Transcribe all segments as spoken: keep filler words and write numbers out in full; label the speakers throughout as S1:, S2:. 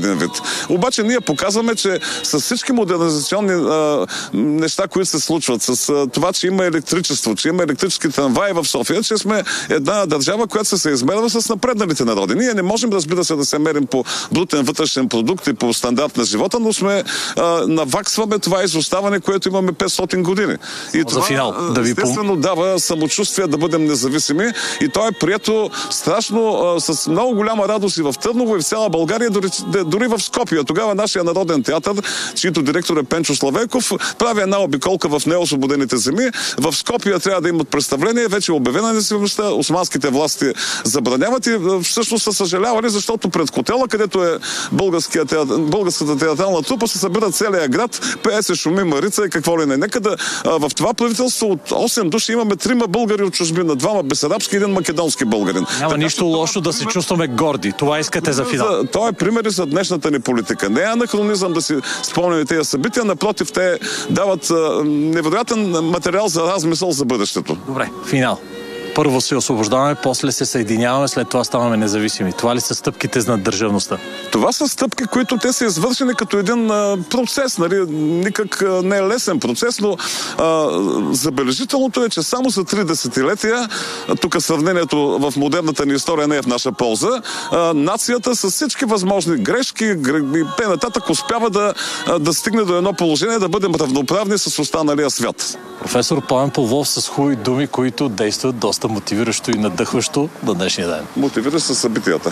S1: един вид. Обаче ние показваме, че с всички модернизационни а, неща, които се случват, с а, това, че има електричество, че има електрически трамваи в София, че сме една държава, която се, се измерва с напредналите народи. Ние не можем, разбира се, да се мерим по брутен вътрешен продукт и по стандарт на живота, но сме а, наваксваме това изоставане, което имаме петстотин години. И това,
S2: за финал, да ви
S1: естествено, пом... дава самочувствие да бъдем независими и то е прието страшно а, с много голяма радост и в Търново, и в цяла България, дори, дори в Скопие. Тогава нашия народен театър, чието директор е Пенчо Славейков, прави една обиколка в неосвободените земи. В Скопие трябва да имат представление, вече е обявена независимостта, османските власти забраняват и всъщност са съжалявали, защото пред хотела, където е българската театрална трупа, се събират целия град, пее се, шуми, марица и какво ли не. Нека да а, в това правителство от осем души имаме трима българи от чужбина, двама бесарабски и един македонски българин.
S2: Няма така, нищо лошо да се чувстваме горди. Това искате за финал.
S1: За, това е пример и за днешната ни политика. Не е анахронизъм да си спомняме тези събития, напротив, те дават а, невероятен материал за размисъл за бъдещето.
S2: Добре, финал. Първо се освобождаваме, после се съединяваме, след това ставаме независими. Това ли са стъпките над държавността?
S1: Това са стъпки, които те са извършени като един а, процес. Нали? Никак а, не е лесен процес, но а, забележителното е, че само за три десетилетия, тук сравнението в модерната ни история не е в наша полза, а, нацията с всички възможни грешки и пе нататък успява да, а, да стигне до едно положение, да бъдем равноправни с останалия свят.
S2: Професор Пламен Павлов с хубави думи, които действат доста мотивиращо и надъхващо на днешния ден.
S1: Мотивираш със събитията.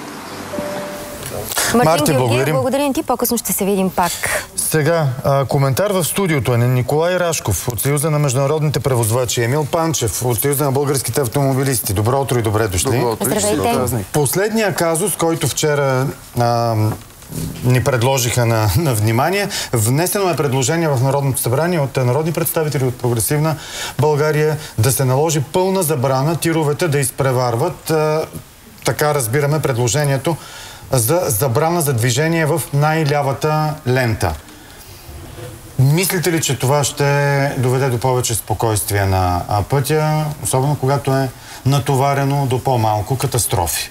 S3: Марти, благодарим. Благодарим ти. По-късно ще се видим пак.
S4: Сега, а, коментар в студиото е на Николай Рашков от Съюза на международните превозвачи, Емил Панчев от Съюза на българските автомобилисти. Добро утро и добре дошли.
S3: Добро утро. Здравейте.
S4: Последният казус, който вчера а, ни предложиха на, на внимание. Внесено е предложение в Народното събрание от народни представители от Прогресивна България да се наложи пълна забрана тировете да изпреварват, а, така разбираме предложението, за забрана за движение в най-лявата лента. Мислите ли, че това ще доведе до повече спокойствие на пътя, особено когато е натоварено до по-малко катастрофи?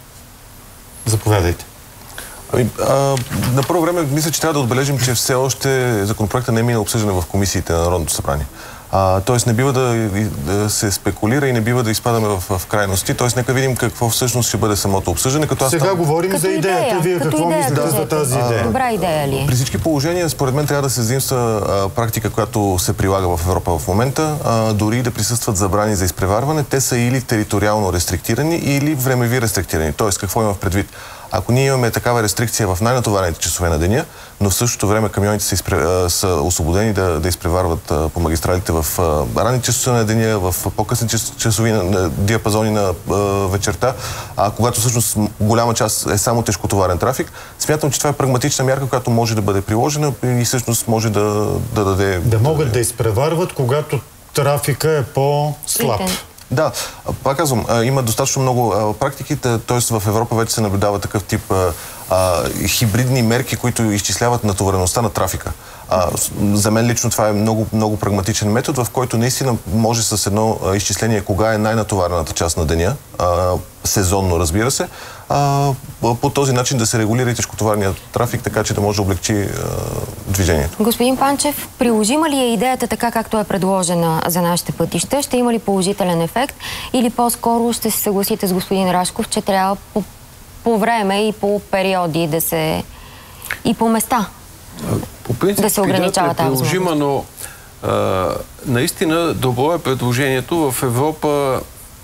S4: Заповядайте.
S5: Ами, а, на първо време мисля, че трябва да отбележим, че все още законопроектът не е минал обсъждане в комисиите на Народното събрание. А, тоест не бива да, да се спекулира и не бива да изпадаме в, в крайности. Тоест нека видим какво всъщност ще бъде самото обсъждане. Като
S4: Сега
S5: аз...
S4: говорим
S3: като
S4: за идеята.
S3: Идея.
S4: Вие
S3: като
S4: какво
S3: идея,
S4: мислите за тази идея?
S3: Добра идея ли?
S5: При всички положения, според мен, трябва да се заимства а, практика, която се прилага в Европа в момента. А, дори да присъстват забрани за изпреварване, те са или териториално рестриктирани, или времеви рестриктирани. Тоест, какво има в предвид? Ако ние имаме такава рестрикция в най-натоварените часове на деня, но в същото време камионите са, изпре... са освободени да, да изпреварват а, по магистралите в а, ранни часове на деня, в по-късни часови на, на диапазони на а, вечерта, а когато всъщност голяма част е само тежкотоварен трафик, смятам, че това е прагматична мярка, която може да бъде приложена и всъщност може да, да даде...
S4: Да могат да изпреварват, когато трафика е по-слаб.
S5: Да, пак казвам, има достатъчно много практики, т.е. в Европа вече се наблюдава такъв тип а, а, хибридни мерки, които изчисляват натовареността на трафика. А, за мен лично това е много, много прагматичен метод, в който наистина може с едно а, изчисление кога е най-натоварената част на деня, а, сезонно разбира се, а, по този начин да се регулира и тежкотоварният трафик, така че да може да облегчи а, движението.
S3: Господин Панчев, приложима ли е идеята така, както е предложена за нашите пътища? Ще има ли положителен ефект? Или по-скоро ще се съгласите с господин Рашков, че трябва по, по време и по периоди да се... и по места
S6: по принцип,
S3: да се ограничава тази възможност?
S6: Приложима, но а, наистина добро е предложението. В Европа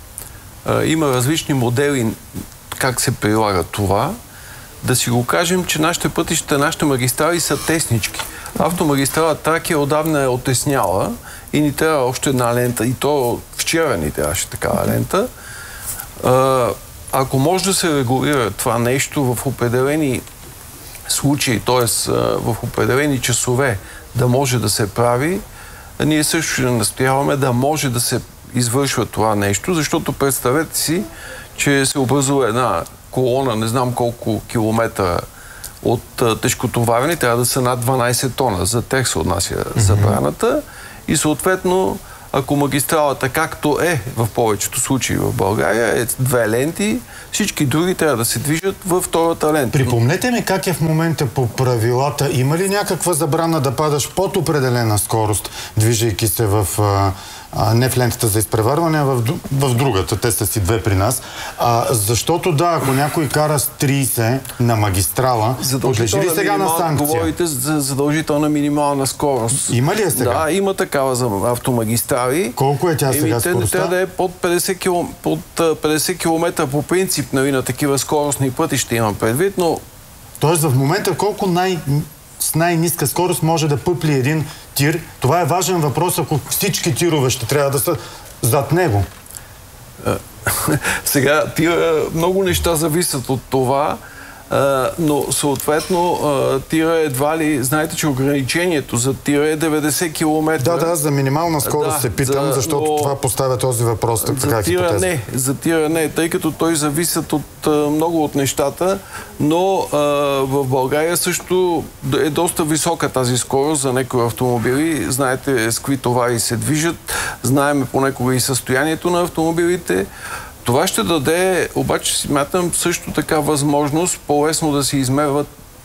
S6: а, има различни модели как се прилага това. Да си го кажем, че нашите пътища, нашите магистрали са теснички. Автомагистрала Тракия отдавна е отесняла и ни трябва още една лента. И то вчера ни трябваше такава лента. А, ако може да се регулира това нещо в определени случаи, т.е. в определени часове да може да се прави, ние също ще настояваме да може да се извършва това нещо, защото представете си, че се образува една колона, не знам колко километра от тежкотоварени, трябва да са над дванайсет тона. За тях се отнася забраната и съответно ако магистралата, както е в повечето случаи в България, е две ленти, всички други трябва да се движат във втората лента.
S4: Припомнете ми как е в момента по правилата. Има ли някаква забрана да падаш под определена скорост, движейки се в... А, не в лентата за изпреварване, а в, в другата. Те са си две при нас. А, защото да, ако някой кара с трийсет на магистрала, подлежи ли сега на санкция?
S6: Говорите за задължителна минимална скорост.
S4: Има ли е сега?
S6: Да, има такава за автомагистрали.
S4: Колко е тя сега
S6: Емите,
S4: скоростта?
S6: Трябва да е под петдесет километра, под петдесет километра по принцип, нали, на такива скоростни пътища имам предвид, но...
S4: Тоест в момента колко най... с най-ниска скорост може да пъпли един тир? Това е важен въпрос, ако всички тирове ще трябва да са зад него.
S6: Сега, тира много неща зависят от това, но съответно тира едва ли... Знаете, че ограничението за тира е деветдесет километра.
S4: Да, да, за минимална скорост да, се питам, за, защото но... това поставя този въпрос.
S6: За
S4: така
S6: тира не, за тира не, тъй като той зависят от много от нещата, но а, в България също е доста висока тази скорост за някои автомобили. Знаете с какви товари се движат, знаеме понекога и състоянието на автомобилите. Това ще даде, обаче смятам също така възможност по-лесно да се измерват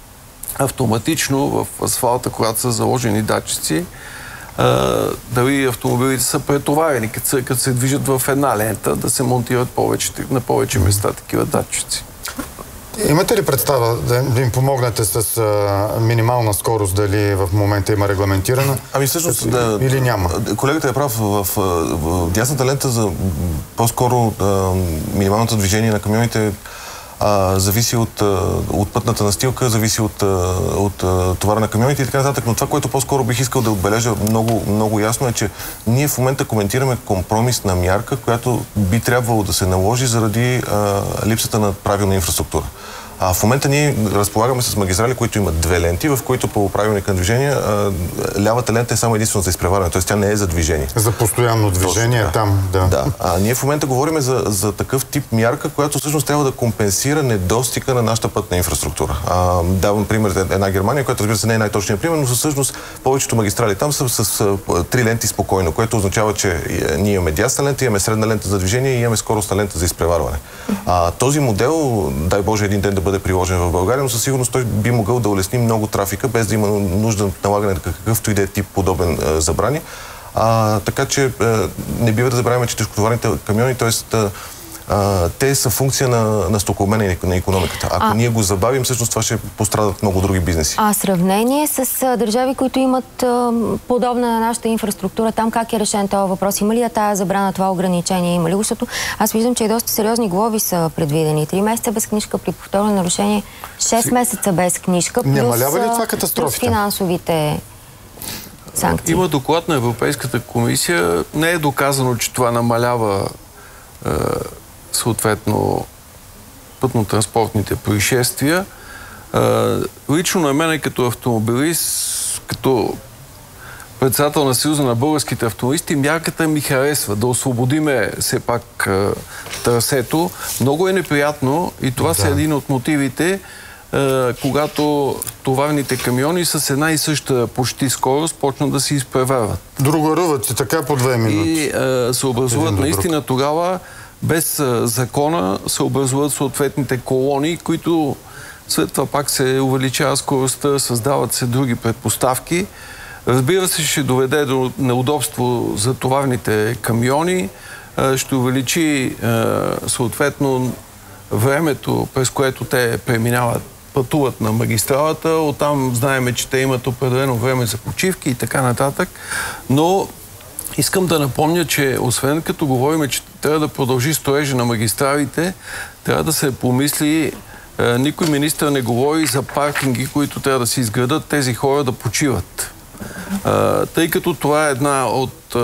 S6: автоматично в асфалта, когато са заложени датчици, а, дали автомобилите са претоварени, като се, като се движат в една лента, да се монтират повече, на повече места такива датчици.
S4: Имате ли представа да им помогнете с а, минимална скорост, дали в момента има регламентирана?
S5: Ами всъщност да,
S4: или няма?
S5: Колегата е прав. В, в, в дясната лента за по-скоро минималното движение на камионите а, зависи от, от пътната настилка, зависи от, от товара на камионите и така нататък. Но това, което по-скоро бих искал да отбележа много, много ясно е, че ние в момента коментираме компромисна мярка, която би трябвало да се наложи заради а, липсата на правилна инфраструктура. А в момента ние разполагаме с магистрали, които имат две ленти, в които по правилника на движение а, лявата лента е само единствено за изпреварване, т.е. тя не е за движение.
S4: За постоянно движение
S5: Точно, да.
S4: Там, да.
S5: да. А ние в момента говорим за, за такъв тип мярка, която всъщност трябва да компенсира недостига на нашата пътна инфраструктура. А, давам пример една Германия, която разбира се не е най-точният пример, но всъщност повечето магистрали там са с, с три ленти спокойно, което означава, че ние имаме дясна лента, имаме средна лента за движение и имаме скоростна лента за изпреварване. А, този модел, дай Боже един ден да бъде приложен в България, но със сигурност той би могъл да улесни много трафика, без да има нужда от налагане на какъвто и да е тип подобен е, забрани. А, така че е, не бива да забравяме, че тежкотоварните камиони, т.е. А, те са функция на, на стокообмена на икономиката. Ако а, ние го забавим, всъщност това ще пострадат много други бизнеси.
S3: А сравнение с а, държави, които имат а, подобна на нашата инфраструктура, там как е решен този въпрос? Има ли я тая забрана, това ограничение? Има ли? Защото аз виждам, че и доста сериозни глоби са предвидени. Три месеца без книжка при повторно нарушение, шест месеца без книжка, плюс,
S4: Намалява ли това катастрофите?
S3: Плюс финансовите санкции.
S6: Има доклад на Европейската комисия. Не е доказано, че това намалява е, съответно пътно-транспортните происшествия. Е, лично на мен като автомобилист, като председател на Съюза на българските автомобилисти, мярката ми харесва. Да освободиме все пак е, трасето. Много е неприятно и това да. са един от мотивите, е, когато товарните камиони с една и съща почти скорост почнат да се изпреварват.
S4: Другаруват се така по две минути.
S6: И е, се образуват наистина тогава без е, закона се образуват съответните колони, които след това пак се увеличава скоростта, създават се други предпоставки. Разбира се, ще доведе до неудобство за товарните камиони, е, ще увеличи е, съответно времето, през което те преминават, пътуват на магистралата. Оттам знаеме, че те имат определено време за почивки и така нататък. Но искам да напомня, че освен като говорим, че трябва да продължи строежа на магистралите, трябва да се помисли, е, никой министър не говори за паркинги, които трябва да се изградат тези хора да почиват. Е, тъй като това е една от,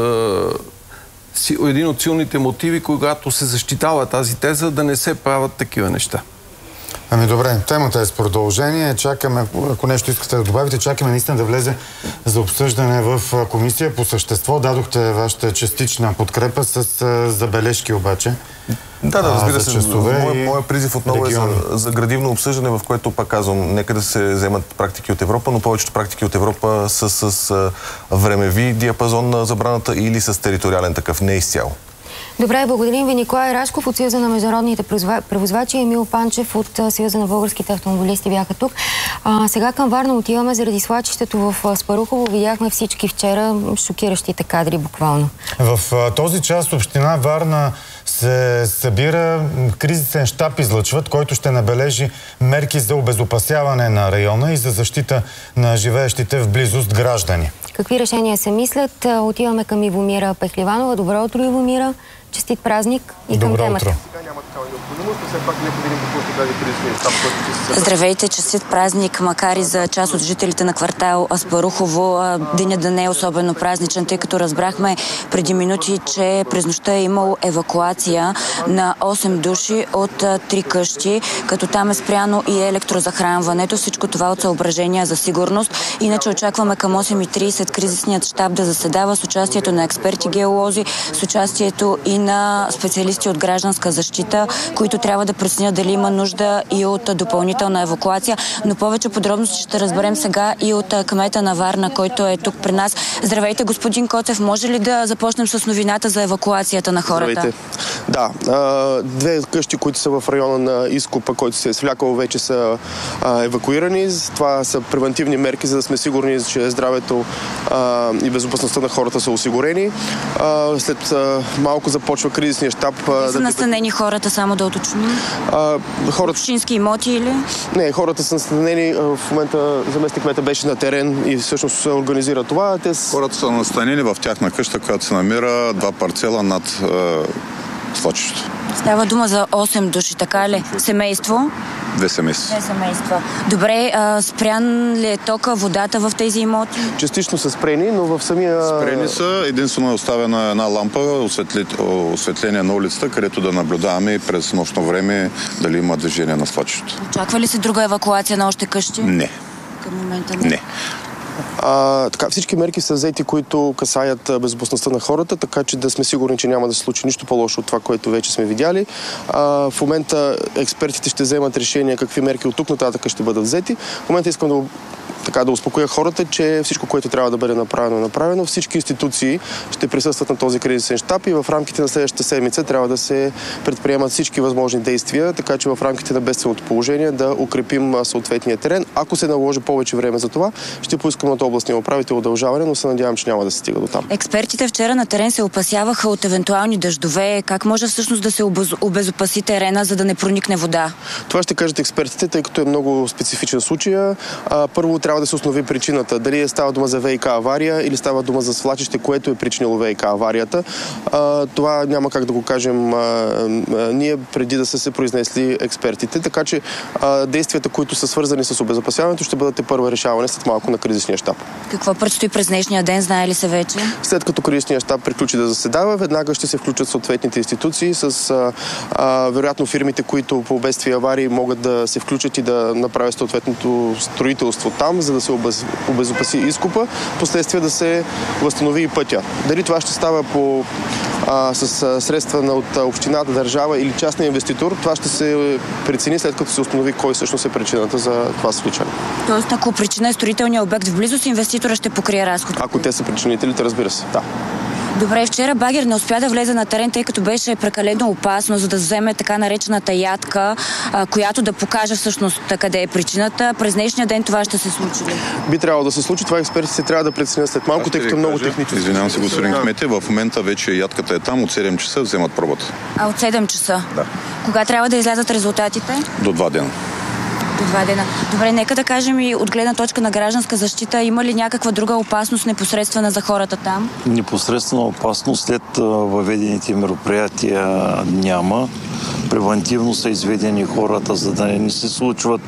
S6: е, един от силните мотиви, когато се защитава тази теза, да не се правят такива неща.
S4: Ами добре, темата е с продължение. Чакаме, ако нещо искате да добавите, чакаме наистина да влезе за обсъждане в комисия. По същество дадохте вашата частична подкрепа с забележки обаче.
S5: Да, да, разбира се. Моя,
S4: и...
S5: моя призив отново е за, за градивно обсъждане, в което, пак казвам, нека да се вземат практики от Европа, но повечето практики от Европа са с времеви диапазон на забраната или с териториален такъв, не изцяло.
S3: Добре, благодарим ви. Николай Рашков от Съюза на международните превозвачи и Емил Панчев от Съюза на българските автомобилисти бяха тук. А, сега към Варна отиваме заради свлачището в Спарухово. Видяхме всички вчера шокиращите кадри буквално.
S4: В а, този част община Варна се събира кризисен щаб, излъчват, който ще набележи мерки за обезопасяване на района и за защита на живеещите в близост граждани.
S3: Какви решения се мислят? Отиваме към Ивомира Пехливанова. Добро утро, Ивомира. Честит празник и към
S4: Добро
S3: темата.
S4: Утро.
S7: Здравейте, честит празник, макар и за част от жителите на квартал Аспарухово. Денят да не е особено празничен, тъй като разбрахме преди минути, че през нощта е имало евакуация на осем души от три къщи, като там е спряно и електрозахранването. Всичко това от съображения за сигурност. Иначе очакваме към осем и трийсет кризисният щаб да заседава с участието на експерти геолози, с участието и на специалисти от гражданска защита, които трябва да преценят дали има нужда и от допълнителна евакуация. Но повече подробности ще разберем сега и от кмета на Варна, който е тук при нас. Здравейте, господин Коцев. Може ли да започнем с новината за евакуацията на хората?
S8: Здравейте. Да, две къщи, които са в района на изкопа, който се е свлякал, вече са евакуирани. Това са превентивни мерки, за да сме сигурни, че здравето и безопасността на хората са осигурени. След малко започва кризисния щаб.
S7: Са да... настанени хората, само да уточним?
S8: Хората...
S7: Общински имоти или?
S8: Не, хората са настанени. В момента заместник кмета беше на терен и всъщност се организира това. Те...
S1: Хората са настанени в тяхна къща, която се намира два парцела над е, свлачището.
S7: Става дума за осем души, така ли? Семейство?
S1: Две семейства.
S7: Две семейства. Добре, а, спрян ли е тока, водата в тези имоти?
S8: Частично са спрени, но в самия...
S1: Спрени са. Единствено е оставена една лампа, осветли... осветление на улицата, където да наблюдаваме и през нощно време дали има движение на свлачището.
S7: Очаква ли се друга евакуация на още къщи?
S1: Не.
S7: Към момента не.
S1: Не.
S8: А, така, всички мерки са взети, които касаят безопасността на хората, така че да сме сигурни, че няма да се случи нищо по-лошо от това, което вече сме видяли. А, в момента експертите ще вземат решение какви мерки от тук нататък ще бъдат взети. В момента искам да така да успокоя хората, че всичко, което трябва да бъде направено, е направено. Всички институции ще присъстват на този кризисен щаб и в рамките на следващата седмица трябва да се предприемат всички възможни действия, така че в рамките на бедственото положение да укрепим съответния терен. Ако се наложи повече време за това, ще поискаме от областния управител удължаване, но се надявам, че няма да се стига до там.
S7: Експертите вчера на терен се опасяваха от евентуални дъждове. Как може всъщност да се обезопаси терена, за да не проникне вода? Това
S8: ще кажат експертите, тъй като е много специфичен случай. Първо трябва да се установи причината. Дали става дума за ВиК авария или става дума за свлачище, което е причинило ВиК аварията. А, това няма как да го кажем а, а, ние преди да са се произнесли експертите. Така че а, действията, които са свързани с обезопасяването, ще бъдат първо решаване след малко на кризисния щаб.
S7: Какво предстои през днешния ден, знае ли се вече?
S8: След като кризисния щаб приключи да заседава, веднага ще се включат съответните институции с а, а, вероятно фирмите, които по бедствия аварии могат да се включат и да направят съответното строителство там, за да се обезопаси изкопа, последствие да се възстанови и пътя. Дали това ще става по, а, с а, средства на, от общината, държава или частния инвеститор, това ще се прецени след като се установи кой всъщност е причината за това случване.
S7: Тоест, ако причина е строителния обект в близост, инвеститора ще покрие разходите?
S8: Ако те са причинителите, разбира се, да.
S7: Добре, вчера багер не успя да влезе на терен, тъй като беше прекалено опасно, за да вземе така наречената ядка, а, която да покаже всъщност къде е причината. През днешния ден това ще се случи ли?
S8: Би трябвало да се случи. Това експертите трябва да преценят след малко, тъй като е много технически.
S1: Извинявам се, господин кмете, в момента вече ядката е там, от седем часа вземат пробата.
S7: А от седем часа?
S1: Да.
S7: Кога трябва да излязат резултатите?
S1: До два дена.
S7: До два дена. Добре, нека да кажем и от гледна точка на гражданска защита, има ли някаква друга опасност непосредствена за хората там?
S9: Непосредствена опасност след въведените мероприятия няма. Превентивно са изведени хората, за да не се случват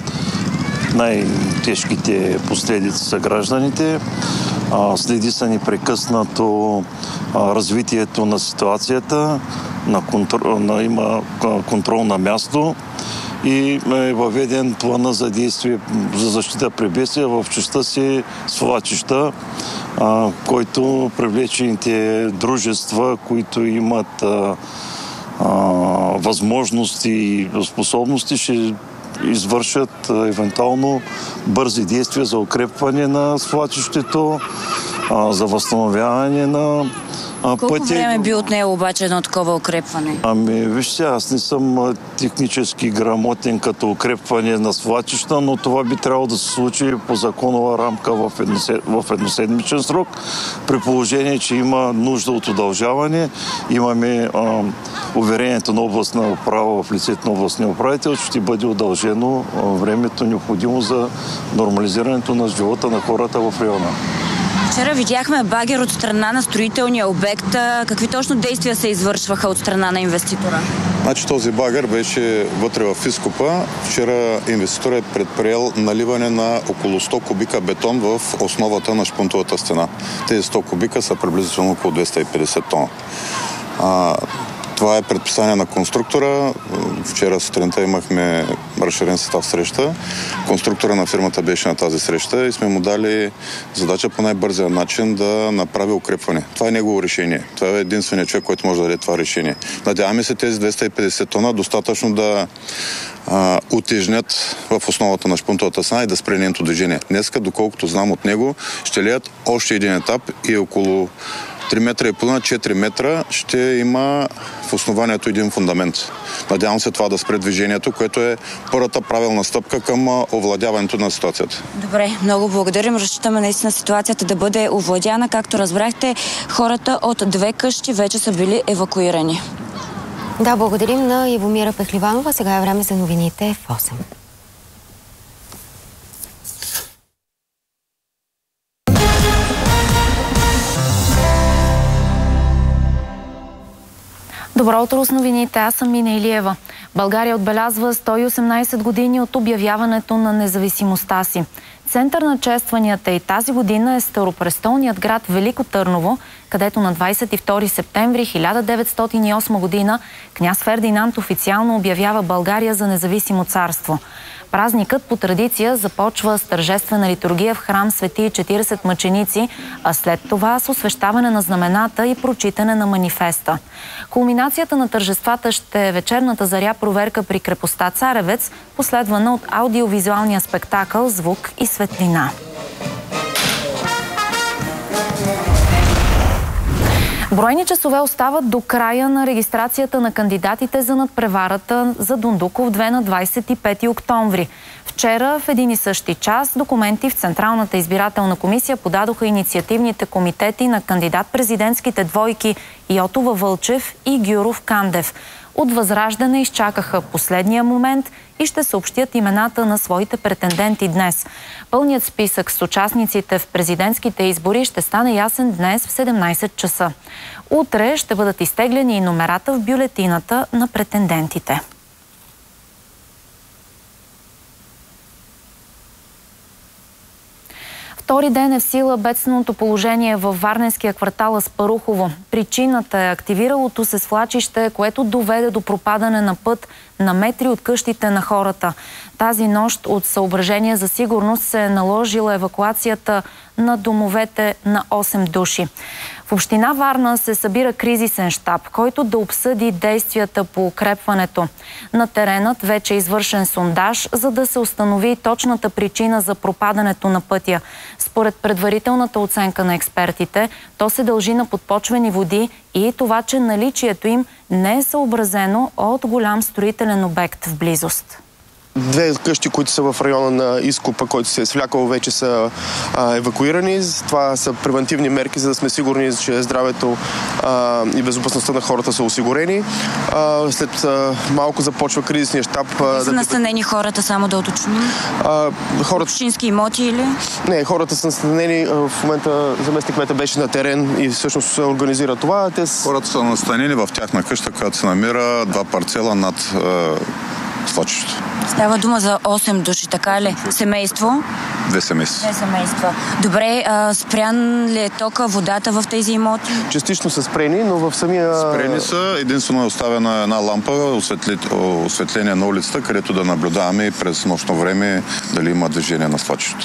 S9: най-тежките последици за гражданите. Следи са непрекъснато развитието на ситуацията, на контрол, на, има контрол на място и е въведен плана за действие за защита при бедствия в частта си свлачища, който привлечените дружества, които имат а, а, възможности и способности ще извършат а, евентуално бързи действия за укрепване на свлачището, а, за възстановяване на а,
S7: Колко
S9: пътя.
S7: време би отнело обаче едно такова укрепване?
S9: Ами, вижте, аз не съм а, технически грамотен като укрепване на свлачища, но това би трябвало да се случи по законова рамка в, едносед... в едноседмичен срок. При положение, че има нужда от удължаване, имаме а, уверението на областна управа в лицето на областния управител, че ще бъде удължено а, времето необходимо за нормализирането на живота на хората в района.
S7: Вчера видяхме багер от страна на строителния обект. Какви точно действия се извършваха от страна на инвеститора?
S10: Значи този багер беше вътре в изкопа. Вчера инвеститорът е предприел наливане на около сто кубика бетон в основата на шпунтовата стена. Тези сто кубика са приблизително около двеста и петдесет тона. А, това е предписание на конструктора. Вчера сутринта имахме разширен състав среща. Конструктора на фирмата беше на тази среща и сме му дали задача по най-бързия начин да направи укрепване. Това е негово решение. Това е единственият човек, който може да даде това решение. Надяваме се тези двеста и петдесет тона достатъчно да а, утежнят в основата на шпунтовата стена и да спре нейното движение. Днеска, доколкото знам от него, ще леят още един етап и около три метра и половина, четири метра ще има в основанието един фундамент. Надявам се това да спре движението, което е първата правилна стъпка към овладяването на ситуацията.
S7: Добре, много благодарим. Разчитаме наистина ситуацията да бъде овладяна. Както разбрахте, хората от две къщи вече са били евакуирани.
S3: Да, благодарим на Ивомира Пехливанова. Сега е време за новините в осем.
S11: Добро утро с новините. Аз съм Мина Илиева. България отбелязва сто и осемнадесет години от обявяването на независимостта си. Център на честванията и тази година е старопрестолният град Велико Търново, където на двадесет и втори септември хиляда деветстотин и осма година княз Фердинанд официално обявява България за независимо царство. Празникът по традиция започва с тържествена литургия в храм Свети четиридесет мъченици, а след това с освещаване на знамената и прочитане на манифеста. Кулминацията на тържествата ще е вечерната заря проверка при крепостта Царевец, последвана от аудиовизуалния спектакъл «Звук и светлина». Броени часове остават до края на регистрацията на кандидатите за надпреварата за Дондуков две на двадесет и пети октомври. Вчера в един и същи час документи в Централната избирателна комисия подадоха инициативните комитети на кандидат-президентските двойки Йотова Вълчев и Гюров Кандев. От Възраждане изчакаха последния момент и ще съобщят имената на своите претенденти днес. Пълният списък с участниците в президентските избори ще стане ясен днес в седемнадесет часа. Утре ще бъдат изтеглени и номерата в бюлетината на претендентите. Втори ден е в сила бедственото положение във варненския квартал Аспарухово. Причината е активиралото се свлачище, което доведе до пропадане на път на метри от къщите на хората. Тази нощ от съображения за сигурност се е наложила евакуацията на домовете на осем души. В община Варна се събира кризисен щаб, който да обсъди действията по укрепването. На теренът вече е извършен сондаж, за да се установи точната причина за пропадането на пътя. Според предварителната оценка на експертите, то се дължи на подпочвени води и това, че наличието им не е съобразено от голям строителен обект в близост.
S8: Две къщи, които са в района на изкопа, който се е свлякал, вече са а, евакуирани. Това са превентивни мерки, за да сме сигурни, че здравето а, и безопасността на хората са осигурени. А, след а, малко започва кризисния щаб.
S7: А, са да... настанени хората, само да уточним?
S8: А, хората...
S7: Общински имоти или?
S8: Не, хората са настанени. В момента заместник кмета беше на терен и всъщност се организира това. Те...
S10: Хората са настанени в тяхна къща, която се намира два парцела над свлачището.
S7: Става дума за осем души, така ли? Семейство?
S10: Две семейства.
S7: Две семейства. Добре, а, спрян ли е тока, водата в тези имоти?
S8: Частично са спрени, но в самия...
S10: Спрени са. Единствено е оставена една лампа, осветли... осветление на улицата, където да наблюдаваме и през нощно време дали има движение на свлачището.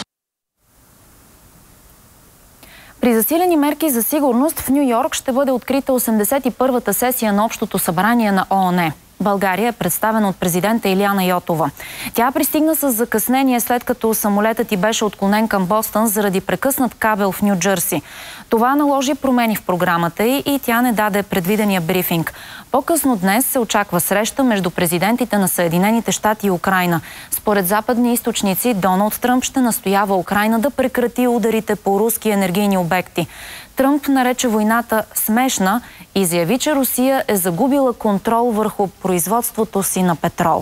S11: При засилени мерки за сигурност в Ню Йорк ще бъде открита осемдесет и първата сесия на Общото събрание на ООН. България е представена от президента Илияна Йотова. Тя пристигна с закъснение, след като самолетът й беше отклонен към Бостън заради прекъснат кабел в Ню Джърси. Това наложи промени в програмата й и тя не даде предвидения брифинг. По-късно днес се очаква среща между президентите на Съединените щати и Украйна. Според западни източници, Доналд Тръмп ще настоява Украйна да прекрати ударите по руски енергийни обекти. Тръмп нарече войната смешна и заяви, че Русия е загубила контрол върху производството си на петрол.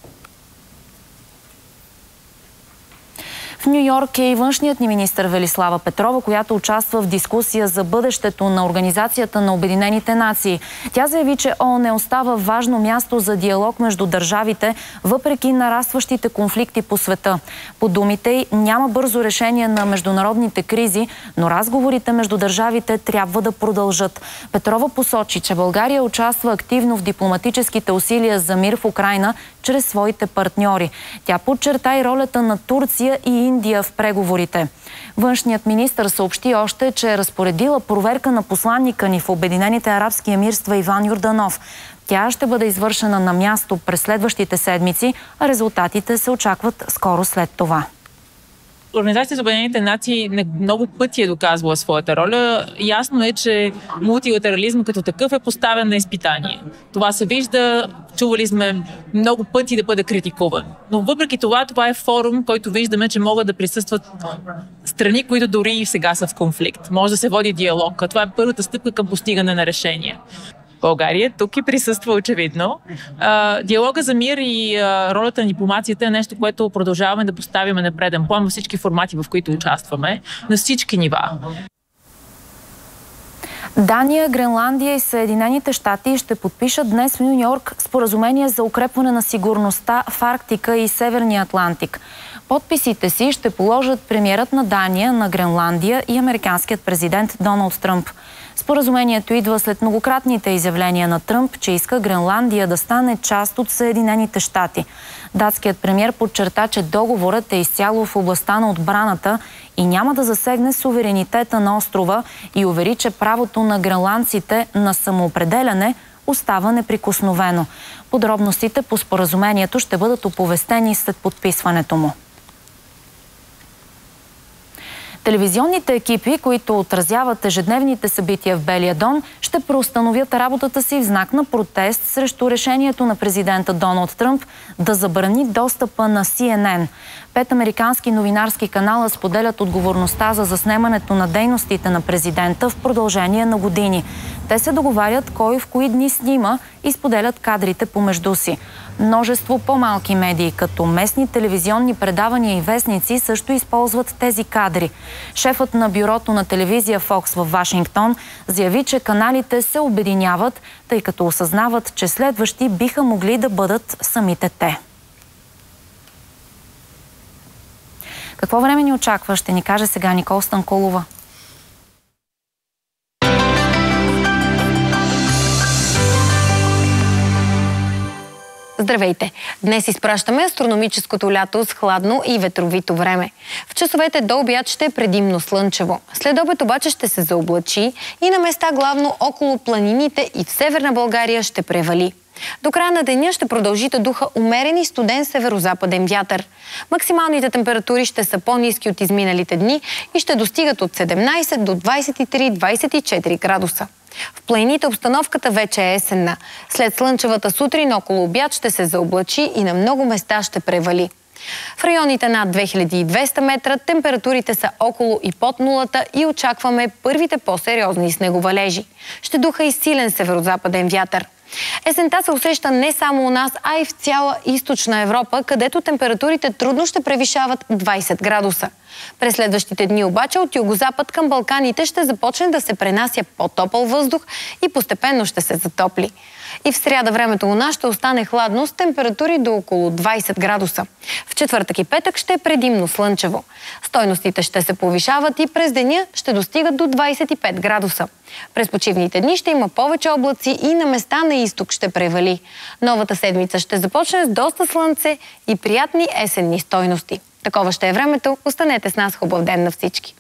S11: В Ню Йорк е и външният ни министър Велислава Петрова, която участва в дискусия за бъдещето на Организацията на Обединените нации. Тя заяви, че ООН остава важно място за диалог между държавите, въпреки нарастващите конфликти по света. По думите й, няма бързо решение на международните кризи, но разговорите между държавите трябва да продължат. Петрова посочи, че България участва активно в дипломатическите усилия за мир в Украйна чрез своите партньори. Тя подчерта и ролята на Турция и Индия в преговорите. Външният министър съобщи още, че е разпоредила проверка на посланника ни в Обединените арабски емирства Иван Йорданов. Тя ще бъде извършена на място през следващите седмици, а резултатите се очакват скоро след това.
S12: Организацията за Обединените нации много пъти е доказвала своята роля. Ясно е, че мултилатерализм като такъв е поставен на изпитание. Това се вижда, чували сме много пъти да бъде критикуван. Но въпреки това, това е форум, който виждаме, че могат да присъстват страни, които дори и сега са в конфликт. Може да се води диалог. Това е първата стъпка към постигане на решения. България тук и присъства очевидно. А, диалога за мир и а, ролята на дипломацията е нещо, което продължаваме да поставяме на преден план във всички формати, в които участваме, на всички нива.
S11: Дания, Гренландия и Съединените щати ще подпишат днес в Ню Йорк споразумение за укрепване на сигурността в Арктика и Северния Атлантик. Подписите си ще положат премиерът на Дания, на Гренландия и американският президент Доналд Тръмп. Споразумението идва след многократните изявления на Тръмп, че иска Гренландия да стане част от Съединените щати. Датският премиер подчерта, че договорът е изцяло в областта на отбраната и няма да засегне суверенитета на острова и увери, че правото на гренландците на самоопределяне остава неприкосновено. Подробностите по споразумението ще бъдат оповестени след подписването му. Телевизионните екипи, които отразяват ежедневните събития в Белия дом, ще преустановят работата си в знак на протест срещу решението на президента Доналд Тръмп да забрани достъпа на Си Ен Ен. Пет американски новинарски канала споделят отговорността за заснемането на дейностите на президента в продължение на години. Те се договарят кой в кои дни снима и споделят кадрите помежду си. Множество по-малки медии, като местни телевизионни предавания и вестници, също използват тези кадри. Шефът на бюрото на телевизия Фокс в Вашингтон заяви, че каналите се обединяват, тъй като осъзнават, че следващи биха могли да бъдат самите те. Какво време ни очаква, ще ни каже сега Никол Станкулова.
S3: Здравейте! Днес изпращаме астрономическото лято с хладно и ветровито време. В часовете до обяд ще е предимно слънчево. След обед обаче ще се заоблачи и на места главно около планините и в Северна България ще превали. До края на деня ще продължи да духа умерен и студен северо-западен вятър. Максималните температури ще са по-ниски от изминалите дни и ще достигат от седемнайсет до двайсет и три - двайсет и четири градуса. В планините обстановката вече е есенна. След слънчевата сутрин около обяд ще се заоблачи и на много места ще превали. В районите над две хиляди и двеста метра температурите са около и под нулата и очакваме първите по-сериозни снеговалежи. Ще духа и силен северо-западен вятър. Есента се усеща не само у нас, а и в цяла източна Европа, където температурите трудно ще превишават двайсет градуса. През следващите дни обаче от югозапад към Балканите ще започне да се пренася по-топъл въздух и постепенно ще се затопли. И в сряда времето у нас ще остане хладно с температури до около двайсет градуса. В четвъртък и петък ще е предимно слънчево. Стойностите ще се повишават и през деня ще достигат до двайсет и пет градуса. През почивните дни ще има повече облаци и на места на изток ще превали. Новата седмица ще започне с доста слънце и приятни есенни стойности. Такова ще е времето. Останете с нас, хубав ден на всички!